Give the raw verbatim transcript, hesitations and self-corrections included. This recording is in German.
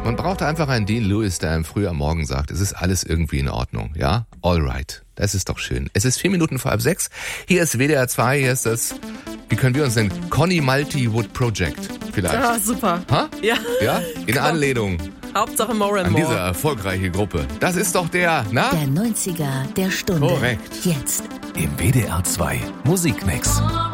Man braucht einfach einen Dean Lewis, der einem früh am Morgen sagt, es ist alles irgendwie in Ordnung, ja? Alright. Das ist doch schön. Es ist vier Minuten vor halb sechs. Hier ist W D R zwei, hier ist das, wie können wir uns nennen? Connie Multi-Wood Project vielleicht. Ah, super. Ha? Ja. Ja? In Komm. Anlehnung Hauptsache more and an more. diese erfolgreiche Gruppe. Das ist doch der, na? Der neunziger der Stunde. Korrekt. Jetzt. Im W D R zwei Musikmix.